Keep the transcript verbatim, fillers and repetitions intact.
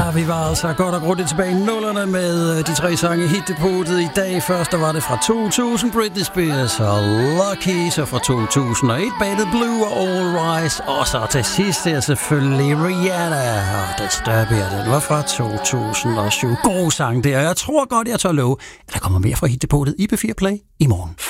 Ja, vi var altså godt og grundigt tilbage i nullerne med de tre sange i hitdepotet i dag. Først der var det fra to tusind, Britney Spears og Lucky, så fra to tusind og et, Bad Blue og All Rise, og så til sidst er selvfølgelig Rihanna og Disturbia, den var fra to tusind og syv. God sang der, jeg tror godt, jeg tør love, at der kommer mere fra hitdepotet i B fire Play i morgen.